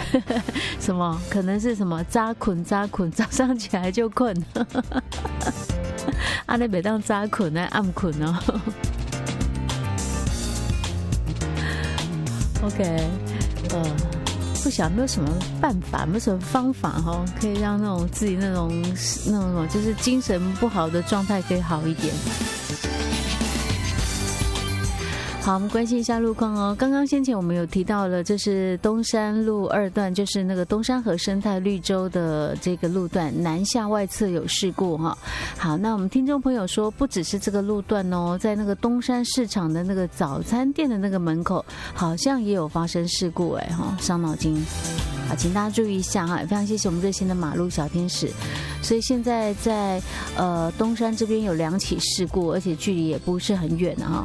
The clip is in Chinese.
什么？可能是什么扎捆，早上起来就困。那每当扎捆呢，暗捆哦。OK， 不晓得有没有什么办法，有没有什么方法哈，可以让那种自己那种就是精神不好的状态可以好一点。好，我们关心一下路况哦。刚刚先前我们有提到了，这是东山路2段，就是那个东山河生态绿洲的这个路段南下外侧有事故哈。好，那我们听众朋友说，不只是这个路段哦，在那个东山市场的那个早餐店的那个门口，好像也有发生事故哎哈，伤脑筋。好，请大家注意一下哈，也非常谢谢我们热心的马路小天使。所以现在在东山这边有2起事故，而且距离也不是很远哈。